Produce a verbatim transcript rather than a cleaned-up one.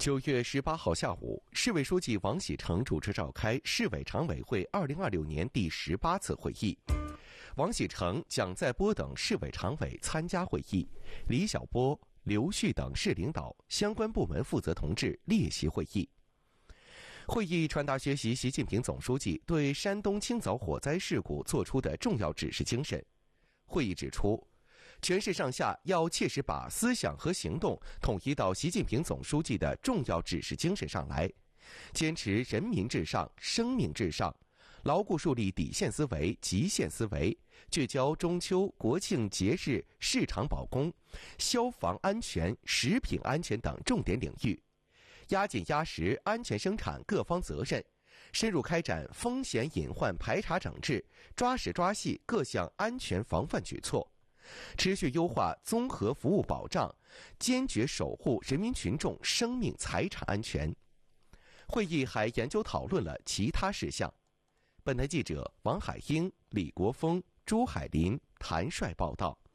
九月十八号下午，市委书记王喜成主持召开市委常委会二零二六年第十八次会议。王喜成、蒋在波等市委常委参加会议，李小波、刘旭等市领导、相关部门负责同志列席会议。会议传达学习习近平总书记对山东青枣火灾事故作出的重要指示精神。会议指出，全市上下要切实把思想和行动统一到习近平总书记的重要指示精神上来，坚持人民至上、生命至上，牢固树立底线思维、极限思维，聚焦中秋、国庆节日市场保供、消防安全、食品安全等重点领域，压紧压实安全生产各方责任，深入开展风险隐患排查整治，抓实抓细各项安全防范举措，持续优化综合服务保障，坚决守护人民群众生命财产安全。会议还研究讨论了其他事项。本台记者王海英、李国峰、朱海林、谭帅报道。